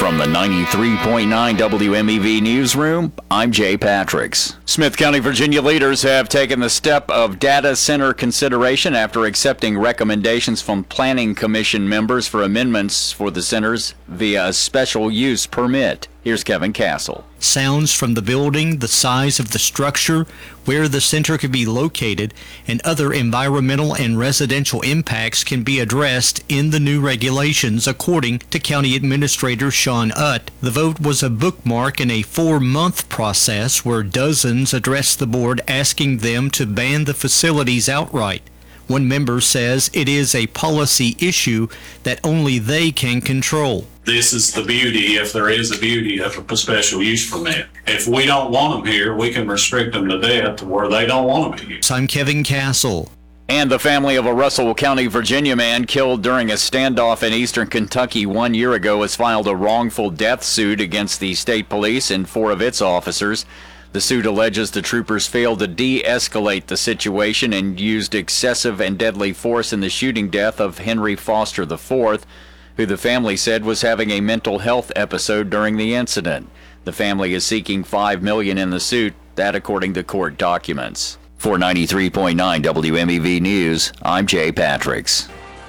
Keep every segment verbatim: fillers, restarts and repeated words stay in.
From the ninety-three point nine W M E V newsroom, I'm Jay Patricks. Smith County, Virginia leaders have taken the step of data center consideration after accepting recommendations from Planning Commission members for amendments for the centers via a special use permit. Here's Kevin Castle. Sounds from the building, the size of the structure, where the center could be located, and other environmental and residential impacts can be addressed in the new regulations, according to County Administrator Sean Utt. The vote was a bookmark in a four-month process where dozens addressed the board asking them to ban the facilities outright. One member says it is a policy issue that only they can control. This is the beauty, if there is a beauty, of a special use permit. If we don't want them here, we can restrict them to death to where they don't want them here. I'm Kevin Castle. And the family of a Russell County, Virginia man killed during a standoff in eastern Kentucky one year ago has filed a wrongful death suit against the state police and four of its officers. The suit alleges the troopers failed to de-escalate the situation and used excessive and deadly force in the shooting death of Henry Foster the fourth, who the family said was having a mental health episode during the incident. The family is seeking five million dollars in the suit, that according to court documents. For ninety-three point nine W M E V News, I'm Jay Patricks.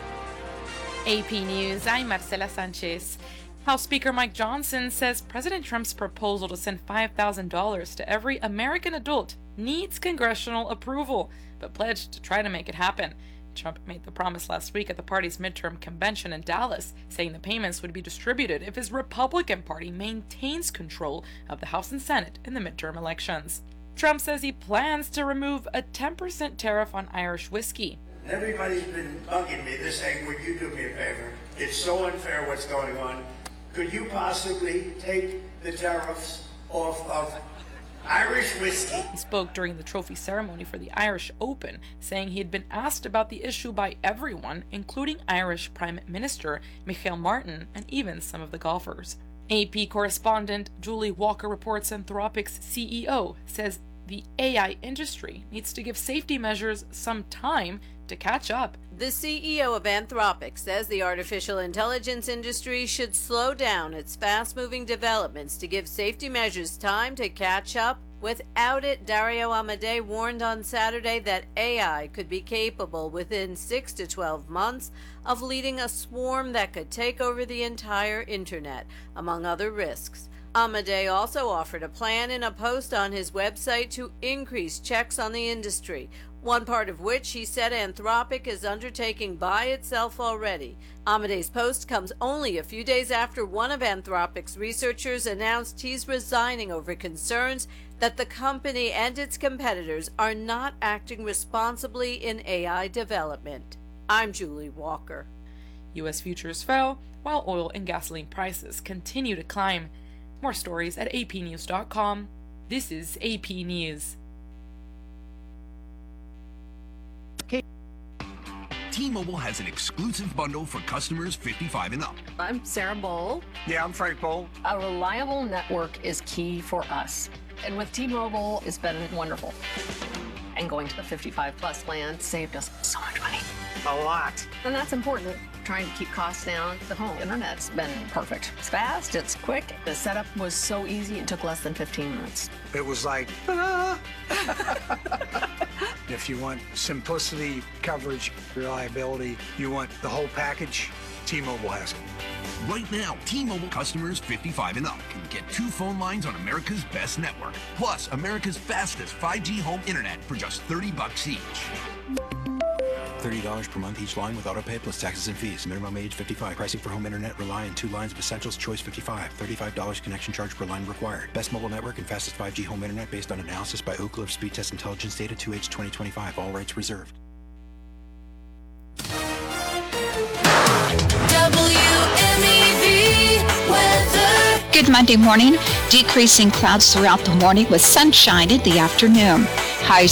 A P News, I'm Marcela Sanchez. House Speaker Mike Johnson says President Trump's proposal to send five thousand dollars to every American adult needs congressional approval, but pledged to try to make it happen. Trump made the promise last week at the party's midterm convention in Dallas, saying the payments would be distributed if his Republican Party maintains control of the House and Senate in the midterm elections. Trump says he plans to remove a ten percent tariff on Irish whiskey. Everybody's been bugging me. They're saying, would you do me a favor? It's so unfair what's going on. Could you possibly take the tariffs off of Irish whiskey? He spoke during the trophy ceremony for the Irish Open, saying he had been asked about the issue by everyone, including Irish Prime Minister Michael Martin and even some of the golfers. A P correspondent Julie Walker reports Anthropic's C E O says the A I industry needs to give safety measures some time to catch up. The C E O of Anthropic says the artificial intelligence industry should slow down its fast-moving developments to give safety measures time to catch up. Without it, Dario Amodei warned on Saturday that A I could be capable within six to twelve months of leading a swarm that could take over the entire internet, among other risks. Amodei also offered a plan in a post on his website to increase checks on the industry, one part of which he said Anthropic is undertaking by itself already. Amodei's post comes only a few days after one of Anthropic's researchers announced he's resigning over concerns that the company and its competitors are not acting responsibly in A I development. I'm Julie Walker. U S futures fell, while oil and gasoline prices continue to climb. More stories at A P news dot com. This is A P News. T-Mobile has an exclusive bundle for customers fifty-five and up. I'm Sarah Bowl. Yeah, I'm Frank Bowl. A reliable network is key for us. And with T-Mobile, it's been wonderful. And going to the fifty-five plus plan saved us so much money. A lot. And that's important. Trying to keep costs down. The home internet's been perfect. It's fast, it's quick. The setup was so easy, it took less than fifteen minutes. It was like, ah. If you want simplicity, coverage, reliability, you want the whole package, T-Mobile has it. Right now, T-Mobile customers fifty-five and up can get two phone lines on America's best network, plus America's fastest five G home internet for just thirty bucks each. thirty dollars per month each line with autopay plus taxes and fees. Minimum age fifty-five. Pricing for home internet rely on two lines of Essentials Choice fifty-five. thirty-five dollars connection charge per line required. Best mobile network and fastest five G home internet based on analysis by Oak Cliff Speed Test Intelligence Data two H twenty twenty-five. All rights reserved. W M E V weather. Good Monday morning. Decreasing clouds throughout the morning with sunshine in the afternoon. Highs